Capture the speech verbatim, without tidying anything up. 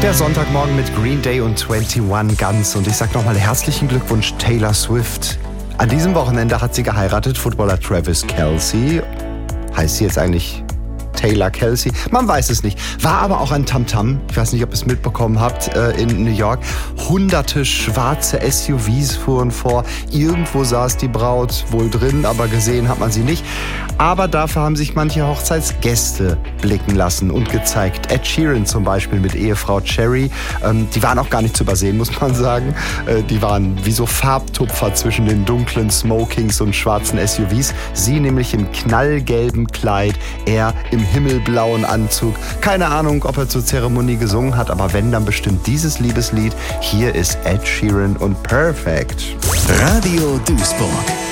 Der Sonntagmorgen mit Green Day und einundzwanzig Guns. Und ich sag nochmal herzlichen Glückwunsch Taylor Swift. An diesem Wochenende hat sie geheiratet, Footballer Travis Kelce. Heißt sie jetzt eigentlich Taylor Kelce? Man weiß es nicht. War aber auch ein Tamtam. Ich weiß nicht, ob ihr es mitbekommen habt, in New York. Hunderte schwarze S U Vs fuhren vor. Irgendwo saß die Braut wohl drin, aber gesehen hat man sie nicht. Aber dafür haben sich manche Hochzeitsgäste blicken lassen und gezeigt. Ed Sheeran zum Beispiel mit Ehefrau Cherry. Ähm, die waren auch gar nicht zu übersehen, muss man sagen. Äh, die waren wie so Farbtupfer zwischen den dunklen Smokings und schwarzen S U Vs. Sie nämlich im knallgelben Kleid, er im himmelblauen Anzug. Keine Ahnung, ob er zur Zeremonie gesungen hat, aber wenn, dann bestimmt dieses Liebeslied. Hier ist Ed Sheeran und Perfect. Radio Duisburg.